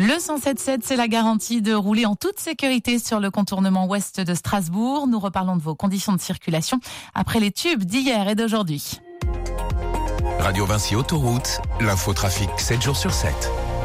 Le 107.7, c'est la garantie de rouler en toute sécurité sur le contournement ouest de Strasbourg. Nous reparlons de vos conditions de circulation après les tubes d'hier et d'aujourd'hui. Radio Vinci Autoroute, l'infotrafic 7 jours sur 7.